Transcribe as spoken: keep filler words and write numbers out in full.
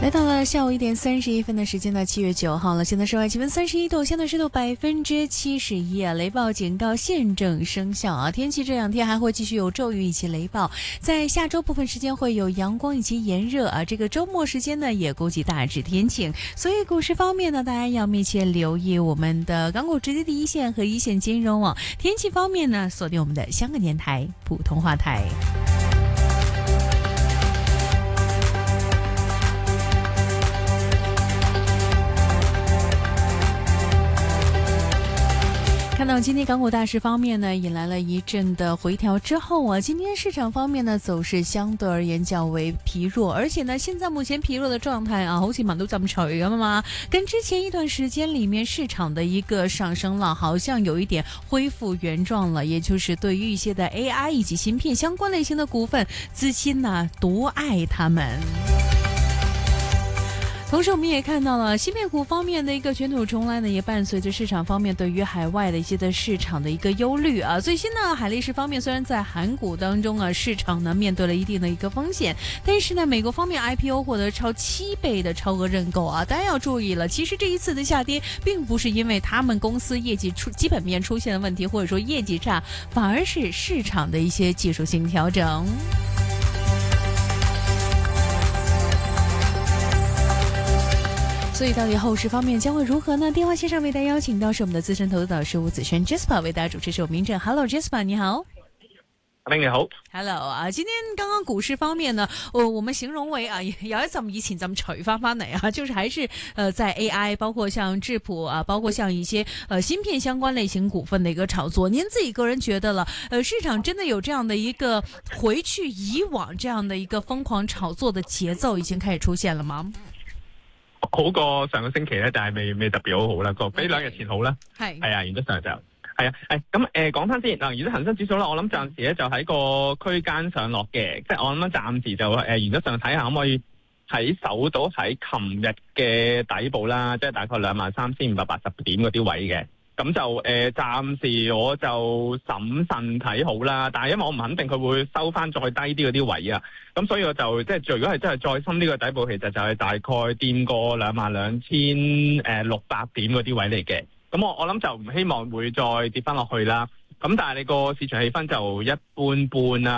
来到了下午一点三十一分的时间呢，七月九号了，现在室外气温三十一度，相对湿度百分之七十一啊，雷暴警告现正生效啊。天气这两天还会继续有骤雨以及雷暴，在下周部分时间会有阳光以及炎热啊。这个周末时间呢，也估计大致天晴，所以股市方面呢，大家要密切留意我们的港股直接第一线和一线金融网。天气方面呢，锁定我们的香港电台普通话台。看到今天港股大市方面呢，引来了一阵的回调之后啊，今天市场方面呢走勢相對而言較為疲弱，而且呢，現在目前疲弱的狀態啊，好似問到咁除咁嘛，跟之前一段時間裡面市場的一個上升浪，好像有一點恢復原狀了，也就是對於一些的 A I 以及芯片相關類型的股份，資金呢獨愛他們。同时我们也看到了芯片股方面的一个卷土重来呢，也伴随着市场方面对于海外的一些的市场的一个忧虑啊。最新呢，海力士方面虽然在韩股当中啊，市场呢面对了一定的一个风险，但是呢，美国方面 I P O 获得超七倍的超额认购啊，大家要注意了，其实这一次的下跌并不是因为他们公司业绩出基本面出现了问题，或者说业绩差，反而是市场的一些技术性调整。所以到底后市方面将会如何呢？电话线上为大家邀请到是我们的资深投资导师吴子轩 Jasper 为大家主持，是我明正。Hello Jasper 你好。 阿明你好 ，Hello 啊！今天剛剛股市方面呢，我我們形容為啊，有一陣以前咁除翻翻嚟啊，就是還是呃在 A I， 包括像智譜啊，包括像一些呃芯片相關類型股份的一個炒作。您自己個人覺得了，呃市場真的有這樣的一個回去以往這樣的一個瘋狂炒作的節奏已經開始出現了嗎？ 好過上個星期咧，但係未未特別好好啦，個比兩日前好啦。 係係啊，原則上就係啊，誒咁誒講翻先嗱，如果恒生指數啦，我諗暫時咧就喺個區間上落嘅，即係我諗暫時就誒、呃、原則上睇下可唔可以喺守到喺琴日嘅底部啦，即係大概兩萬三千五百八十點嗰啲位嘅。咁就誒、呃、暫時我就審慎睇好啦，但係因為我唔肯定佢會收翻再低啲嗰啲位啊，咁所以我就即係如果係真係再深呢個底部，其實就係大概掂過兩萬兩千誒六百點嗰啲位嚟嘅。咁我我諗就唔希望會再跌翻落去啦。咁但係你個市場氣氛就一般般啦。